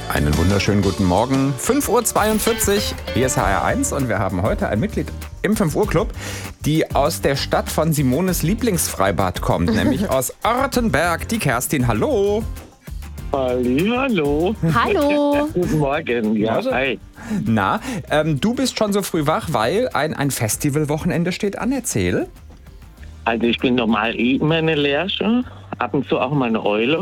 Einen wunderschönen guten Morgen. 5.42 Uhr, hier ist HR1 und wir haben heute ein Mitglied im 5 Uhr Club, die aus der Stadt von Simones Lieblingsfreibad kommt, nämlich aus Ortenberg, die Kerstin. Hallo. Hallo. Hallo. Guten Morgen. Ja, hi. Na, du bist schon so früh wach, weil ein Festivalwochenende steht an. Erzähl. Also ich bin normal immer eine Lerche, ab und zu auch mal eine Eule.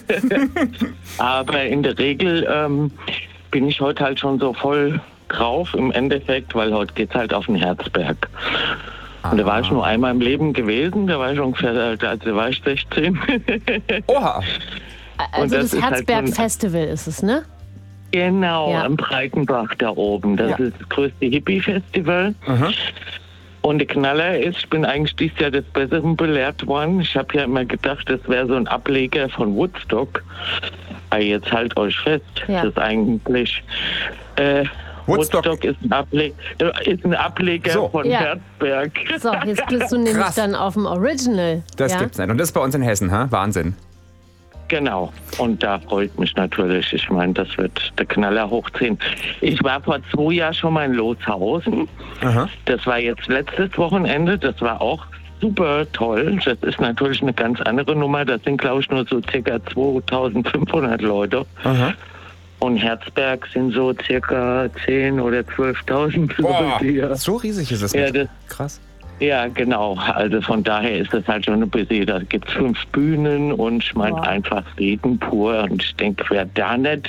Aber in der Regel bin ich heute halt schon so voll drauf im Endeffekt, weil heute geht's halt auf den Herzberg. Und da war ich nur einmal im Leben gewesen, da war ich ungefähr, da war ich 16. Oha. Also das ist halt Herzberg-Festival ist es, ne? Genau, Ja. am Breitenbach da oben. Das ist das größte Hippie-Festival. Und der Knaller ist, ich bin eigentlich dieses Jahr des Besseren belehrt worden. Ich habe ja immer gedacht, das wäre so ein Ableger von Woodstock. Aber jetzt halt euch fest, Ja. das ist eigentlich... Woodstock ist ein Ableger So. von Ja. Herzberg. So, jetzt bist du nämlich Krass. dann auf dem Original. Das ja? gibt's nicht. Und das ist bei uns in Hessen, ha? Wahnsinn. Genau. Und da freut mich natürlich. Ich meine, das wird der Knaller hochziehen. Ich war vor 2 Jahren schon mal in Lotshausen. Aha. Das war jetzt letztes Wochenende. Das war auch super toll. Das ist natürlich eine ganz andere Nummer. Das sind, glaube ich, nur so circa 2500 Leute. Aha. Und Herzberg sind so circa 10.000 oder 12.000 Boah, Leute. so riesig ist es. Ja, mit. das- Krass. Ja, genau. Also von daher ist das halt schon ein bisschen, da gibt es 5 Bühnen und ich meine Wow. einfach Reden pur. Und ich denke, wer da nicht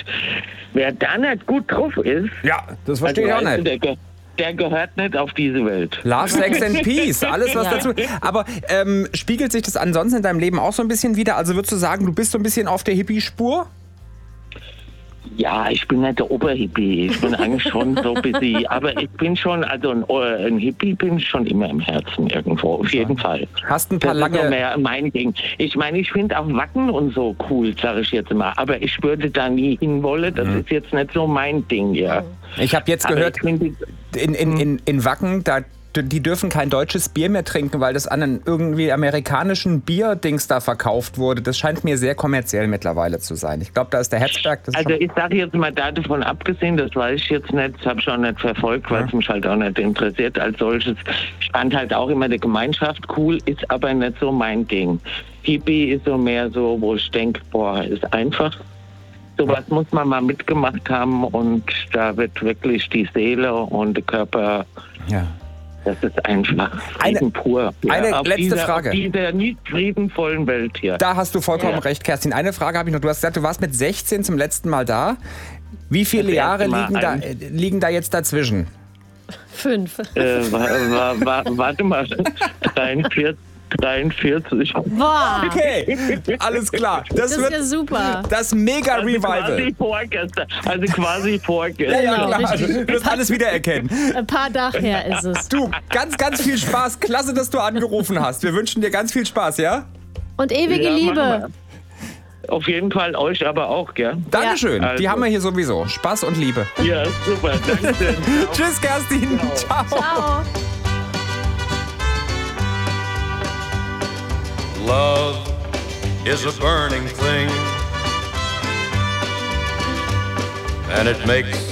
gut drauf ist, Ja, das verstehe ich auch weißt du, nicht. der gehört nicht auf diese Welt. Love, Sex and Peace, alles was Ja. dazu. Aber spiegelt sich das ansonsten in deinem Leben auch so ein bisschen wider? Also würdest du sagen, du bist so ein bisschen auf der Hippie-Spur? Ja, ich bin nicht der Oberhippie. Ich bin eigentlich schon so ein bisschen, aber ich bin schon, also ein Hippie bin ich schon immer im Herzen irgendwo, auf jeden Fall. Hast ein paar Das ist so lange... mehr mein Ding. Ich meine, ich finde auch Wacken und so cool, sage ich jetzt mal. Aber ich würde da nie hinwollen. Das ist jetzt nicht so mein Ding, ja. Ich habe jetzt Aber gehört, ich finde, in Wacken, die dürfen kein deutsches Bier mehr trinken, weil das an einen irgendwie amerikanischen Bierdings da verkauft wurde. Das scheint mir sehr kommerziell mittlerweile zu sein. Ich glaube, da ist der Herzberg. Das ist also schon- ich sage jetzt mal davon abgesehen, das weiß ich jetzt nicht, das habe ich auch nicht verfolgt, weil es mich halt auch nicht interessiert als solches. Ich fand halt auch immer die Gemeinschaft cool, ist aber nicht so mein Ding. Hippie ist so mehr so, wo ich denke, boah, ist einfach. Sowas muss man mal mitgemacht haben und da wird wirklich die Seele und der Körper, ja. das ist einfach Frieden pur. eine auf letzte Frage. Auf dieser nicht friedenvollen Welt hier. Da hast du vollkommen Ja. recht, Kerstin. Eine Frage habe ich noch. Du hast gesagt, du warst mit 16 zum letzten Mal da. Wie viele Das Jahre erste Mal liegen da jetzt dazwischen? 5. Warte mal, 43. Boah, Okay, alles klar. das ist ja super. das Mega-Revival. Quasi vorgestern. Also quasi vorgestern. Ja, Genau, klar. richtig. Also, du wirst alles wiedererkennen. Ein paar Tage her ist es. Du, ganz, ganz viel Spaß. Klasse, dass du angerufen hast. Wir wünschen dir ganz viel Spaß, ja? Und ewige Ja, Liebe. machen wir. Auf jeden Fall euch aber auch, gell? Dankeschön. Also. Die haben wir hier sowieso. Spaß und Liebe. Ja, super. Danke. Tschüss, Kerstin. Ciao. Ciao. Love is a burning thing, and it makes